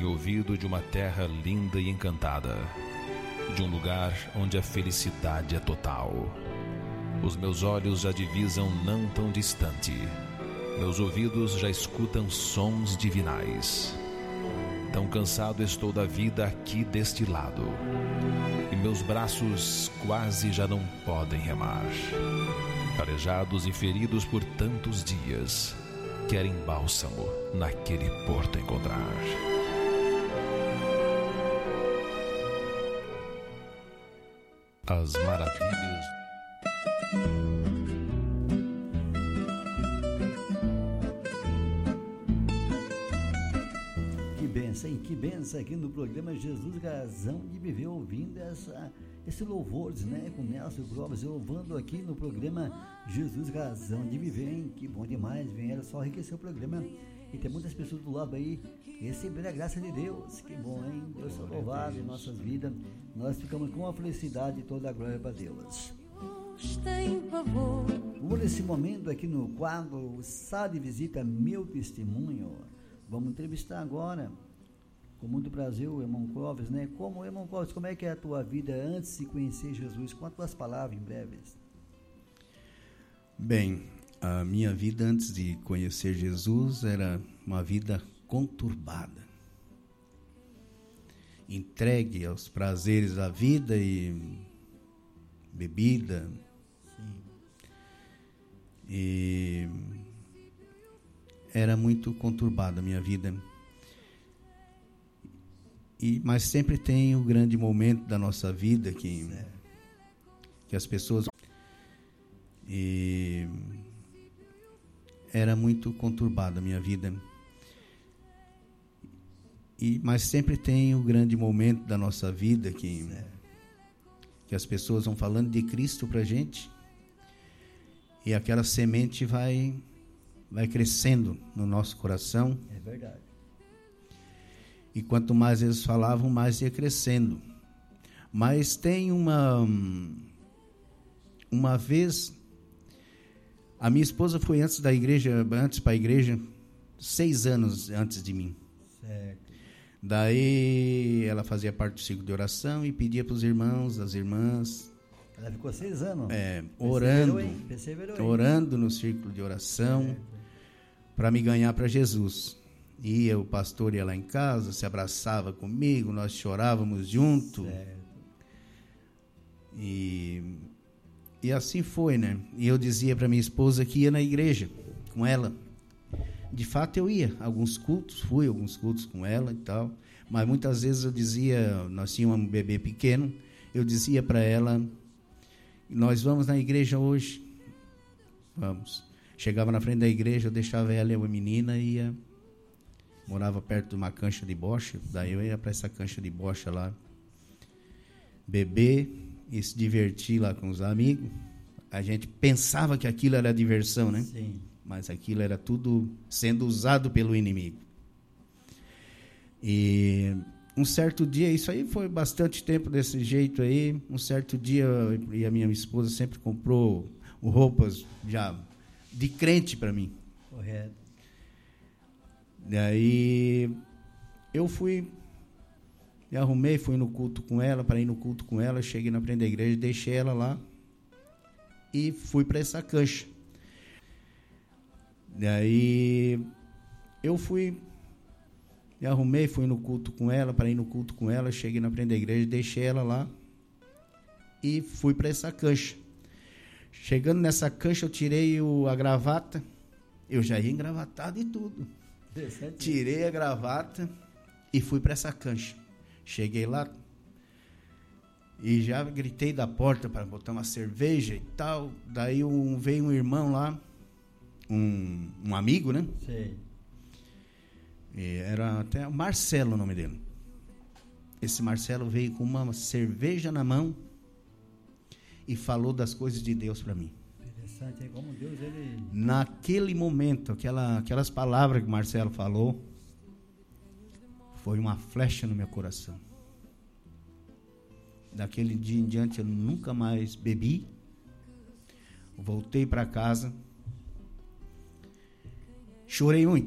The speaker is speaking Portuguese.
Tenho ouvido de uma terra linda e encantada, de um lugar onde a felicidade é total. Os meus olhos já divisam não tão distante, meus ouvidos já escutam sons divinais. Tão cansado estou da vida aqui deste lado, e meus braços quase já não podem remar. Calejados e feridos por tantos dias, querem bálsamo naquele porto encontrar. As maravilhas. Que benção aqui no programa Jesus Razão de Viver, ouvindo esse louvores, né, com Nelson Clóvis, louvando aqui no programa Jesus Razão de Viver, hein? Que bom demais, vieram só enriquecer o programa, e tem muitas pessoas do lado aí recebendo a graça de Deus. Que bom, hein? Deus é louvado em nossas vidas, nós ficamos com a felicidade e toda a glória para Deus. Vamos nesse momento aqui no quadro Sala de Visita, Meu Testemunho. Vamos entrevistar agora, com muito prazer, o irmão Clóvis, né? Irmão Clóvis, como é que é a tua vida antes de conhecer Jesus? Com as tuas palavras, em breves. Bem, a minha vida antes de conhecer Jesus era uma vida conturbada. Entregue aos prazeres da vida e bebida. Sim. E era muito conturbada a minha vida. Mas sempre tem o grande momento da nossa vida que as pessoas... E era muito conturbada a minha vida. Mas sempre tem o grande momento da nossa vida que as pessoas vão falando de Cristo pra gente, e aquela semente vai crescendo no nosso coração. É verdade. E quanto mais eles falavam, mais ia crescendo. Mas tem uma vez, a minha esposa foi antes para a igreja, 6 anos antes de mim. Certo. Daí ela fazia parte do ciclo de oração e pedia para os irmãos, as irmãs. Ela ficou 6 anos? Orando no círculo de oração para me ganhar para Jesus. O pastor ia lá em casa, se abraçava comigo, nós chorávamos junto. Certo. E assim foi, né? E eu dizia para minha esposa que ia na igreja com ela. De fato eu ia, fui a alguns cultos com ela e tal, mas muitas vezes eu dizia, nós tínhamos um bebê pequeno, eu dizia para ela, nós vamos na igreja hoje? Vamos. Chegava na frente da igreja, eu deixava ela e uma menina e ia, morava perto de uma cancha de bocha, daí eu ia para essa cancha de bocha lá, beber e se divertir lá com os amigos. A gente pensava que aquilo era diversão, né? Sim. Mas aquilo era tudo sendo usado pelo inimigo. E um certo dia, isso aí foi bastante tempo desse jeito aí, um certo dia, e a minha esposa sempre comprou roupas já de crente para mim. Correto. Daí eu me arrumei, fui no culto com ela, para ir no culto com ela, cheguei na frente da igreja, deixei ela lá e fui para essa cancha. Daí eu me arrumei, fui no culto com ela, para ir no culto com ela, cheguei na frente da igreja, deixei ela lá e fui para essa cancha. Chegando nessa cancha, eu tirei a gravata, eu já ia engravatado e tudo. Tirei a gravata e fui para essa cancha. Cheguei lá e já gritei da porta para botar uma cerveja e tal. Daí veio um irmão lá, um amigo, né? Sei. Era até Marcelo o nome dele. Esse Marcelo veio com uma cerveja na mão e falou das coisas de Deus para mim. Interessante, como Deus, ele... Naquele momento, aquelas palavras que o Marcelo falou, foi uma flecha no meu coração. Daquele dia em diante eu nunca mais bebi. Voltei para casa. Chorei muito.